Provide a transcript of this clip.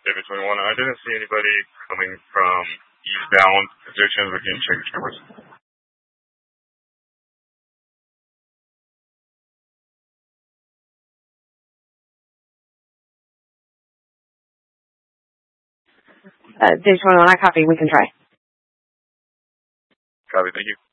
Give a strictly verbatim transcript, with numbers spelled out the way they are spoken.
David twenty-one. I didn't see anybody coming from eastbound positions. We can check the cameras. Uh, David twenty-one, I copy. We can try. Copy, thank you.